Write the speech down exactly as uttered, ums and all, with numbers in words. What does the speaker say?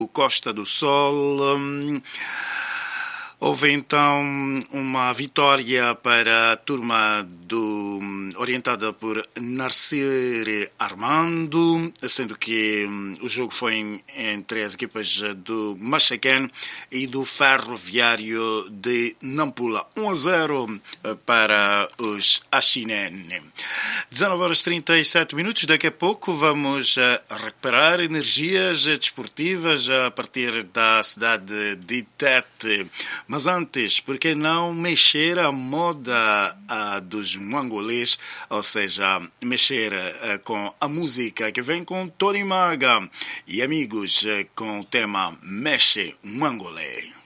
do Costa do Sol. Houve então uma vitória para a turma do, orientada por Narcir Armando, sendo que o jogo foi entre as equipas do Machaquén e do Ferroviário de Nampula. um a zero para os Axinene. dezenove horas e trinta e sete minutos. Daqui a pouco vamos recuperar energias desportivas a partir da cidade de Tete. Mas antes, por que não mexer a moda a, dos mangolês, ou seja, mexer a, com a música que vem com Tony Maga e amigos com o tema Mexe Mangolê.